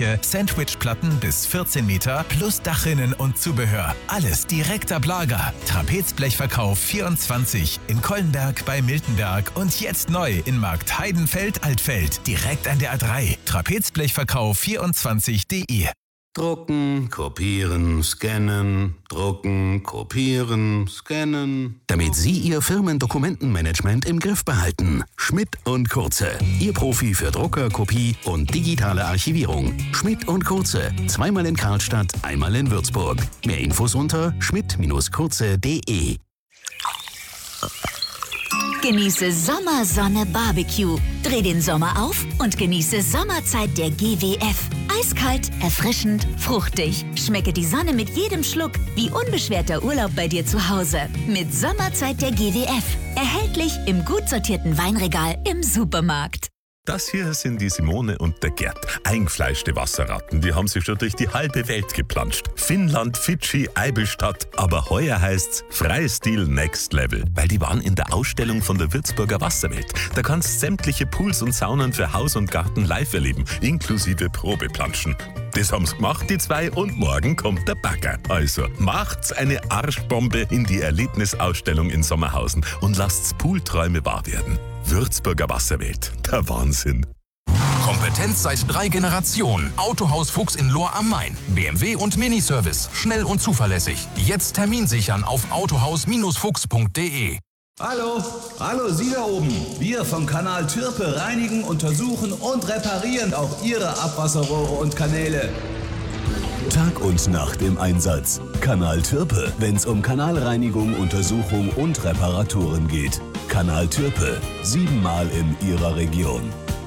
Sandwichplatten bis 14 Meter plus Dachrinnen und Zubehör. Alles direkt ab Lager. Trapezblechverkauf 24 in Kollenberg bei Miltenberg und jetzt neu in Markt Heidenfeld-Altfeld. Direkt an der A3. Trapezblechverkauf24.de. Drucken, kopieren, scannen, drucken, kopieren, scannen. Damit Sie Ihr Firmendokumentenmanagement im Griff behalten. Schmidt & Kurze. Ihr Profi für Drucker, Kopie und digitale Archivierung. Schmidt & Kurze. Zweimal in Karlstadt, einmal in Würzburg. Mehr Infos unter schmidt-kurze.de. Genieße Sommersonne Barbecue. Dreh den Sommer auf und genieße Sommerzeit der GWF. Eiskalt, erfrischend, fruchtig. Schmecke die Sonne mit jedem Schluck, wie unbeschwerter Urlaub bei dir zu Hause. Mit Sommerzeit der GWF. Erhältlich im gut sortierten Weinregal im Supermarkt. Das hier sind die Simone und der Gerd. Eingefleischte Wasserratten, die haben sich schon durch die halbe Welt geplanscht. Finnland, Fidschi, Eibenstadt. Aber heuer heißt's Freistil Next Level, weil die waren in der Ausstellung von der Würzburger Wasserwelt. Da kannst sämtliche Pools und Saunen für Haus und Garten live erleben, inklusive Probeplanschen. Das haben's gemacht, die zwei, und morgen kommt der Bagger. Also macht's eine Arschbombe in die Erlebnisausstellung in Sommerhausen und lasst's Poolträume wahr werden. Würzburger Wasserwelt, der Wahnsinn. Kompetenz seit 3 Generationen. Autohaus Fuchs in Lohr am Main. BMW und Miniservice. Schnell und zuverlässig. Jetzt Termin sichern auf autohaus-fuchs.de. Hallo, Sie da oben. Wir vom Kanal Türpe reinigen, untersuchen und reparieren auch Ihre Abwasserrohre und Kanäle. Tag und Nacht im Einsatz. Kanal Türpe, wenn's um Kanalreinigung, Untersuchung und Reparaturen geht. Kanal Türpe, 7-mal in Ihrer Region.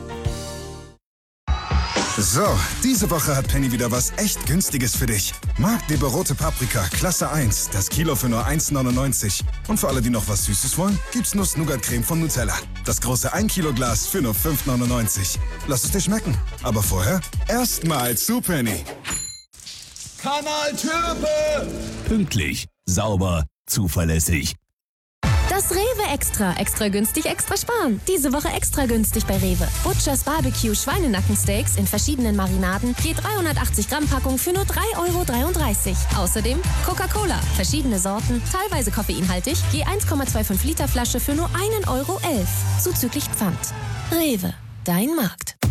So, diese Woche hat Penny wieder was echt Günstiges für dich. Marktleber rote Paprika, Klasse 1, das Kilo für nur 1,99. Und für alle, die noch was Süßes wollen, gibt's Nuss-Nougat-Creme von Nutella. Das große 1 Kilo Glas für nur 5,99. Lass es dir schmecken. Aber vorher erstmal zu Penny. Kanal Türpe! Pünktlich, sauber, zuverlässig. Das Rewe Extra. Extra günstig, extra sparen. Diese Woche extra günstig bei Rewe. Butchers Barbecue Schweinenackensteaks in verschiedenen Marinaden. Je 380 Gramm Packung für nur 3,33 €. Außerdem Coca-Cola. Verschiedene Sorten, teilweise koffeinhaltig. Je 1,25 Liter Flasche für nur 1,11 €. Zuzüglich Pfand. Rewe. Dein Markt.